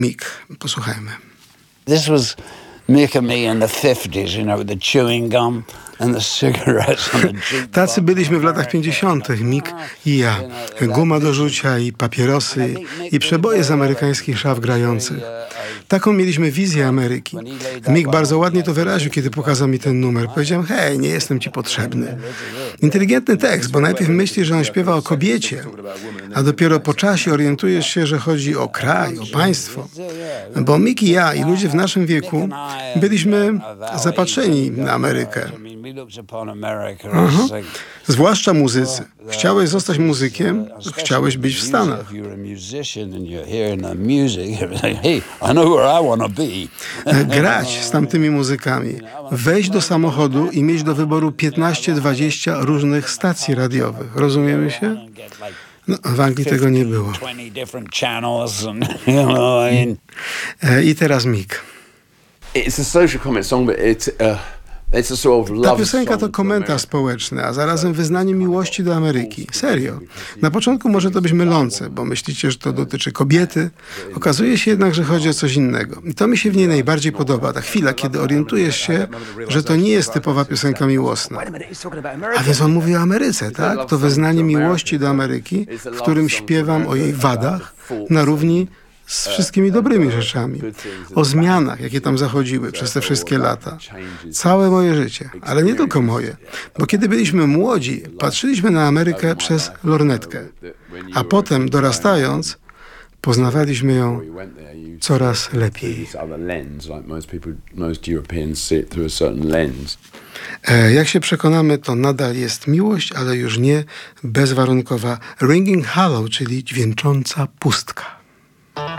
Mick, posłuchajmy. This was Mick and me in the 50s, you know, with the chewing gum and the cigarettes and the jukebox. Tacy byliśmy w latach 50. Mick i ja. Guma do rzucia i papierosy i przeboje z amerykańskich szaf grających. Taką mieliśmy wizję Ameryki. Mick bardzo ładnie to wyraził, kiedy pokazał mi ten numer. Powiedziałem, hej, nie jestem ci potrzebny. Inteligentny tekst, bo najpierw myślisz, że on śpiewa o kobiecie, a dopiero po czasie orientujesz się, że chodzi o kraj, o państwo. Bo Mick i ja i ludzie w naszym wieku byliśmy zapatrzeni na Amerykę. Zwłaszcza muzycy. Chciałeś zostać muzykiem, chciałeś być w Stanach. Grać z tamtymi muzykami, wejść do samochodu i mieć do wyboru 15-20 różnych stacji radiowych. Rozumiemy się? No, w Anglii tego nie było. I teraz Mick. It's a social comment song, but it's a sort of Ta love piosenka to song komentarz społeczny, a zarazem wyznanie miłości do Ameryki. Serio. Na początku może to być mylące, bo myślicie, że to dotyczy kobiety. Okazuje się jednak, że chodzi o coś innego. I to mi się w niej najbardziej podoba. Ta chwila, kiedy orientujesz się, że to nie jest typowa piosenka miłosna. A więc on mówi o Ameryce, tak? To wyznanie miłości do Ameryki, w którym śpiewam o jej wadach na równi z wszystkimi dobrymi rzeczami, o zmianach, jakie tam zachodziły przez te wszystkie lata. Całe moje życie, ale nie tylko moje, bo kiedy byliśmy młodzi, patrzyliśmy na Amerykę przez lornetkę, a potem, dorastając, poznawaliśmy ją coraz lepiej. Jak się przekonamy, to nadal jest miłość, ale już nie bezwarunkowa. Ringing Hollow, czyli dźwięcząca pustka.